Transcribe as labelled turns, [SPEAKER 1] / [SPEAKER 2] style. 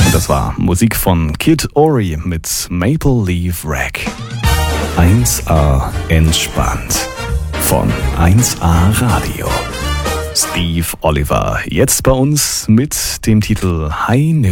[SPEAKER 1] Das war Musik von Kid Ory mit Maple Leaf Rag. 1A entspannt von 1A Radio. Steve Oliver jetzt bei uns mit dem Titel High Noon.